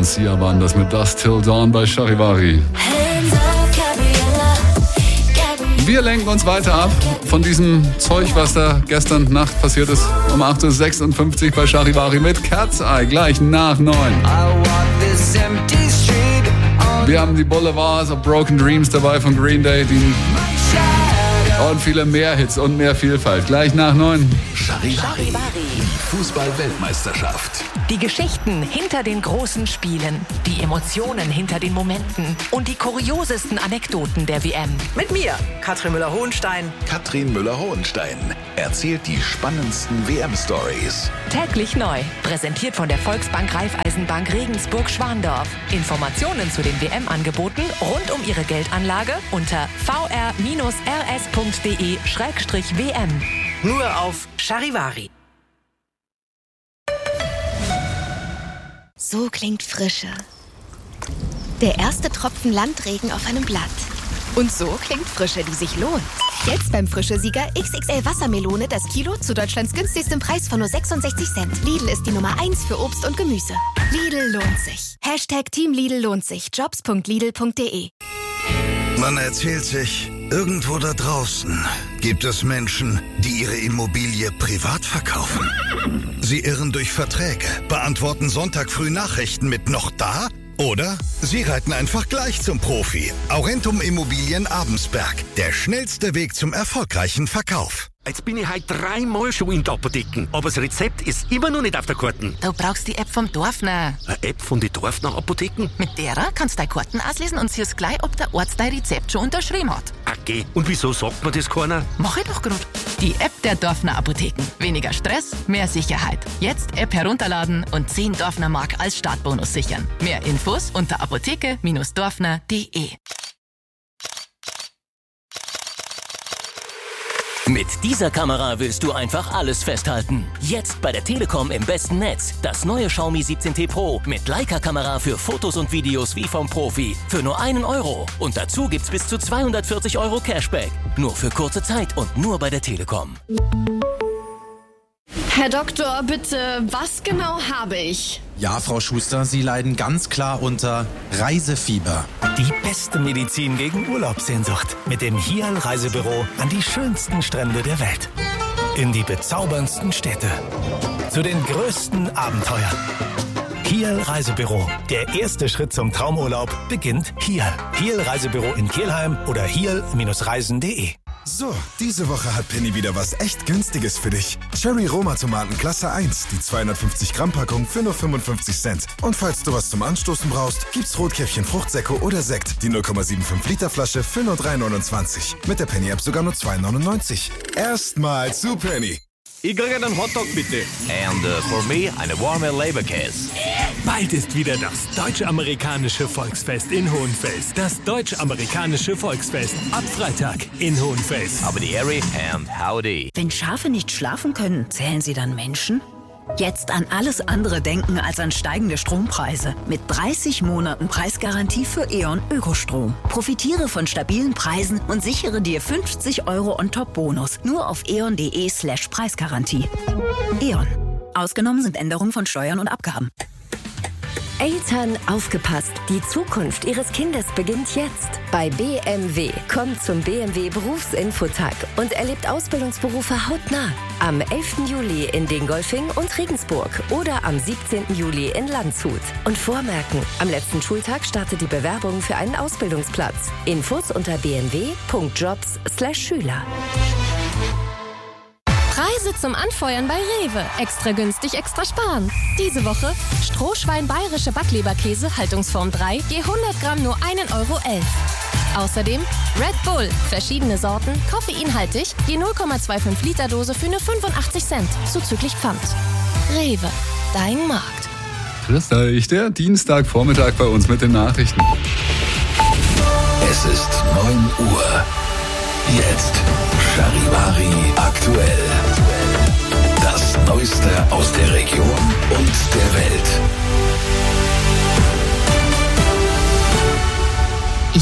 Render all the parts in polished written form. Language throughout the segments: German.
Sia waren das mit Dusk Till Dawn bei Charivari. Wir lenken uns weiter ab von diesem Zeug, was da gestern Nacht passiert ist, um 8.56 Uhr bei Charivari mit Cat's Eye, gleich nach 9. Wir haben die Boulevards of Broken Dreams dabei von Green Day, und viele mehr Hits und mehr Vielfalt. Gleich nach 9. Charivari. Die Fußball-Weltmeisterschaft. Die Geschichten hinter den großen Spielen, die Emotionen hinter den Momenten und die kuriosesten Anekdoten der WM. Mit mir, Katrin Müller-Hohenstein. Katrin Müller-Hohenstein erzählt die spannendsten WM-Stories. Täglich neu. Präsentiert von der Volksbank Raiffeisenbank Regensburg-Schwandorf. Informationen zu den WM-Angeboten rund um Ihre Geldanlage unter vr-rs.de/WM. Nur auf Charivari. So klingt Frische. Der erste Tropfen Landregen auf einem Blatt. Und so klingt Frische, die sich lohnt. Jetzt beim Frische-Sieger XXL Wassermelone das Kilo zu Deutschlands günstigstem Preis von nur 66 Cent. Lidl ist die Nummer 1 für Obst und Gemüse. Lidl lohnt sich. #Team Lidl lohnt sich. Jobs.lidl.de. Man erzählt sich, irgendwo da draußen gibt es Menschen, die ihre Immobilie privat verkaufen. Sie irren durch Verträge, beantworten Sonntag früh Nachrichten mit "noch da?" Oder sie reiten einfach gleich zum Profi. Aurentum Immobilien Abensberg. Der schnellste Weg zum erfolgreichen Verkauf. Jetzt bin ich heute 3-mal schon in der Apotheke, aber das Rezept ist immer noch nicht auf der Karte. Du brauchst die App vom Dorfner. Eine App von den Dorfner Apotheken? Mit derer kannst du deine Karten auslesen und siehst gleich, ob der Arzt dein Rezept schon unterschrieben hat. Okay, und wieso sagt mir das keiner? Mach ich doch grad. Die App der Dorfner Apotheken. Weniger Stress, mehr Sicherheit. Jetzt App herunterladen und 10 Dorfner Mark als Startbonus sichern. Mehr Infos unter apotheke-dorfner.de. Mit dieser Kamera willst du einfach alles festhalten. Jetzt bei der Telekom im besten Netz. Das neue Xiaomi 17T Pro mit Leica-Kamera für Fotos und Videos wie vom Profi. Für nur €1. Und dazu gibt's bis zu 240 € Cashback. Nur für kurze Zeit und nur bei der Telekom. Herr Doktor, bitte, was genau habe ich? Ja, Frau Schuster, Sie leiden ganz klar unter Reisefieber. Die beste Medizin gegen Urlaubssehnsucht mit dem HIAL Reisebüro an die schönsten Strände der Welt. In die bezauberndsten Städte. Zu den größten Abenteuern. HIAL Reisebüro. Der erste Schritt zum Traumurlaub beginnt hier. HIAL Reisebüro in Kelheim oder hial-reisen.de. So, diese Woche hat Penny wieder was echt Günstiges für dich. Cherry Roma Tomaten Klasse 1, die 250 Gramm Packung für nur 55 Cent. Und falls du was zum Anstoßen brauchst, gibt's Rotkäppchen Fruchtsäcke oder Sekt, die 0,75 Liter Flasche für nur 3,29. Mit der Penny App sogar nur 2,99. Erstmal zu Penny. Ich kriege einen Hotdog bitte. And for me, eine warme Leberkäse. Bald ist wieder das Deutsch-Amerikanische Volksfest in Hohenfels. Das Deutsch-Amerikanische Volksfest. Ab Freitag in Hohenfels. Aber die Harry and howdy. Wenn Schafe nicht schlafen können, zählen sie dann Menschen? Jetzt an alles andere denken als an steigende Strompreise. Mit 30 Monaten Preisgarantie für E.ON Ökostrom. Profitiere von stabilen Preisen und sichere dir 50 € On-Top-Bonus. Nur auf eon.de/Preisgarantie. E.ON. Ausgenommen sind Änderungen von Steuern und Abgaben. Eltern, aufgepasst! Die Zukunft Ihres Kindes beginnt jetzt. Bei BMW. Kommt zum BMW Berufsinfotag und erlebt Ausbildungsberufe hautnah. Am 11. Juli in Dingolfing und Regensburg oder am 17. Juli in Landshut. Und vormerken, am letzten Schultag startet die Bewerbung für einen Ausbildungsplatz. Infos unter bmw.jobs/Schüler. Preise zum Anfeuern bei Rewe. Extra günstig, extra sparen. Diese Woche Strohschwein bayerische Backleberkäse, Haltungsform 3, je 100 Gramm nur 1,11 €. Außerdem Red Bull, verschiedene Sorten, koffeinhaltig, je 0,25 Liter Dose für nur 85 Cent, zuzüglich Pfand. Rewe, dein Markt. Grüß euch, der Dienstagvormittag bei uns mit den Nachrichten. Es ist 9 Uhr. Jetzt Charivari aktuell. Das Neueste aus der Region und der Welt. Ich bin Marina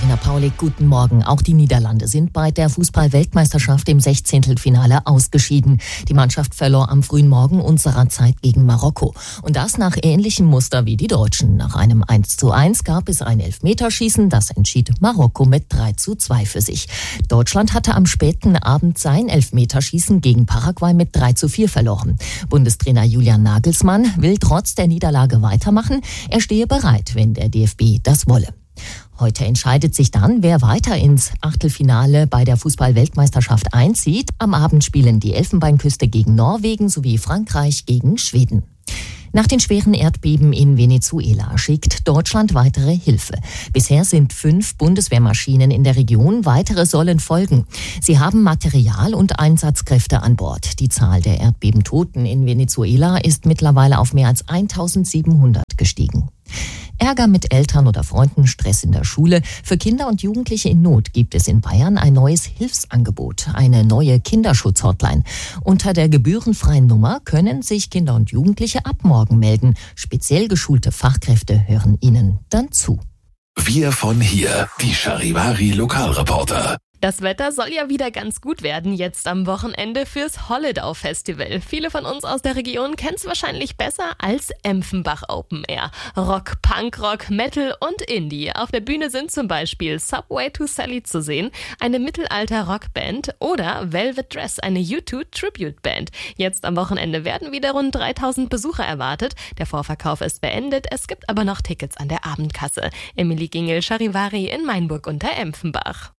Anna Paulik, guten Morgen. Auch die Niederlande sind bei der Fußball-Weltmeisterschaft im 16. Finale ausgeschieden. Die Mannschaft verlor am frühen Morgen unserer Zeit gegen Marokko. Und das nach ähnlichem Muster wie die Deutschen. Nach einem 1:1 gab es ein Elfmeterschießen. Das entschied Marokko mit 3:2 für sich. Deutschland hatte am späten Abend sein Elfmeterschießen gegen Paraguay mit 3:4 verloren. Bundestrainer Julian Nagelsmann will trotz der Niederlage weitermachen. Er stehe bereit, wenn der DFB das wolle. Heute entscheidet sich dann, wer weiter ins Achtelfinale bei der Fußball-Weltmeisterschaft einzieht. Am Abend spielen die Elfenbeinküste gegen Norwegen sowie Frankreich gegen Schweden. Nach den schweren Erdbeben in Venezuela schickt Deutschland weitere Hilfe. Bisher sind 5 Bundeswehrmaschinen in der Region, weitere sollen folgen. Sie haben Material und Einsatzkräfte an Bord. Die Zahl der Erdbebentoten in Venezuela ist mittlerweile auf mehr als 1700 gestiegen. Ärger mit Eltern oder Freunden, Stress in der Schule. Für Kinder und Jugendliche in Not gibt es in Bayern ein neues Hilfsangebot, eine neue Kinderschutz-Hotline. Unter der gebührenfreien Nummer können sich Kinder und Jugendliche ab morgen melden. Speziell geschulte Fachkräfte hören ihnen dann zu. Wir von hier, die Charivari Lokalreporter. Das Wetter soll ja wieder ganz gut werden jetzt am Wochenende fürs Holledau Festival. Viele von uns aus der Region kennen es wahrscheinlich besser als Empfenbach Open Air. Rock, Punkrock, Metal und Indie. Auf der Bühne sind zum Beispiel Subway to Sally zu sehen, eine Mittelalter-Rockband, oder Velvet Dress, eine U2-Tribute-Band. Jetzt am Wochenende werden wieder rund 3000 Besucher erwartet. Der Vorverkauf ist beendet, es gibt aber noch Tickets an der Abendkasse. Emily Gingel, Charivari in Mainburg unter Empfenbach.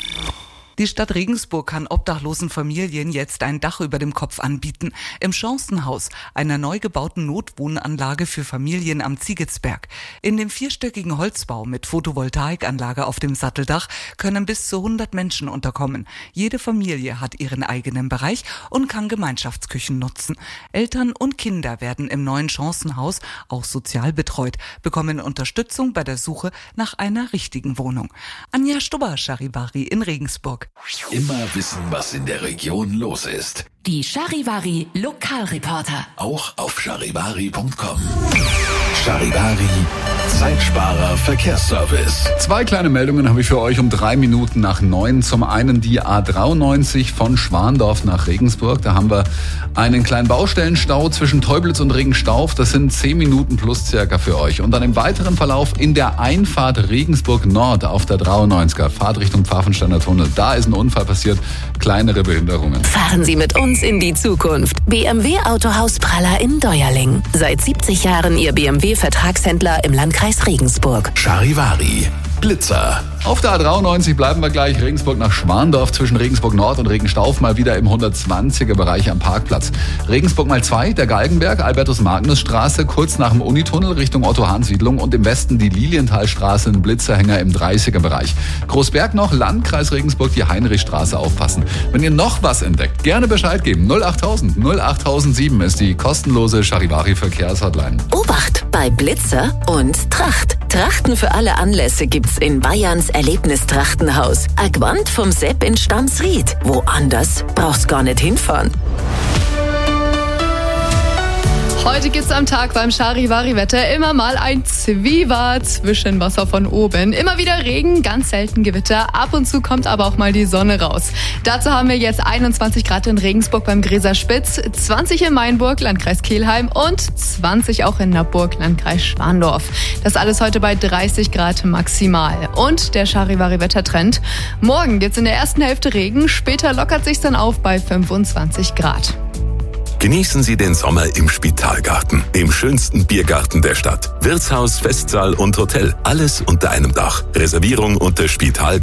Die Stadt Regensburg kann obdachlosen Familien jetzt ein Dach über dem Kopf anbieten. Im Chancenhaus, einer neu gebauten Notwohnanlage für Familien am Ziegitzberg. In dem 4-stöckigen Holzbau mit Photovoltaikanlage auf dem Satteldach können bis zu 100 Menschen unterkommen. Jede Familie hat ihren eigenen Bereich und kann Gemeinschaftsküchen nutzen. Eltern und Kinder werden im neuen Chancenhaus auch sozial betreut, bekommen Unterstützung bei der Suche nach einer richtigen Wohnung. Anja Stubber, Charivari in Regensburg. Immer wissen, was in der Region los ist. Die Charivari Lokalreporter. Auch auf charivari.com. Charivari, Zeitsparer Verkehrsservice. 2 kleine Meldungen habe ich für euch um 3 Minuten nach 9. Zum einen die A93 von Schwandorf nach Regensburg. Da haben wir einen kleinen Baustellenstau zwischen Teublitz und Regenstauf. Das sind 10 Minuten plus circa für euch. Und dann im weiteren Verlauf in der Einfahrt Regensburg Nord auf der 93er, Fahrtrichtung Pfaffensteiner Tunnel. Da ist ein Unfall passiert, kleinere Behinderungen. Fahren Sie mit uns in die Zukunft. BMW Autohaus Praller in Deuerling. Seit 70 Jahren Ihr BMW-Vertragshändler im Landkreis Regensburg. Charivari, Blitzer. Auf der A93 bleiben wir gleich. Regensburg nach Schwandorf zwischen Regensburg Nord und Regenstauf mal wieder im 120er Bereich am Parkplatz. Regensburg mal 2, der Galgenberg, Albertus-Magnus-Straße, kurz nach dem Unitunnel Richtung Otto-Hahn-Siedlung und im Westen die Lilienthalstraße, ein Blitzerhänger im 30er Bereich. Großberg noch, Landkreis Regensburg, die Heinrichstraße, aufpassen. Wenn ihr noch was entdeckt, gerne Bescheid geben. 08000 08007 ist die kostenlose Charivari-Verkehrshotline. Obacht bei Blitzer und Tracht. Trachten für alle Anlässe gibt's in Bayerns Erlebnistrachtenhaus. Agwand vom Sepp in Stamsried. Woanders brauchst gar nicht hinfahren. Heute gibt's am Tag beim Charivari-Wetter immer mal ein Zwieber, Zwischenwasser von oben. Immer wieder Regen, ganz selten Gewitter. Ab und zu kommt aber auch mal die Sonne raus. Dazu haben wir jetzt 21 Grad in Regensburg beim Gräserspitz, 20 in Mainburg, Landkreis Kelheim und 20 auch in Naburg, Landkreis Schwandorf. Das alles heute bei 30 Grad maximal. Und der Charivari-Wettertrend. Morgen gibt's in der ersten Hälfte Regen, später lockert sich's dann auf bei 25 Grad. Genießen Sie den Sommer im Spitalgarten, dem schönsten Biergarten der Stadt. Wirtshaus, Festsaal und Hotel, alles unter einem Dach. Reservierung unter spitalgarten.at.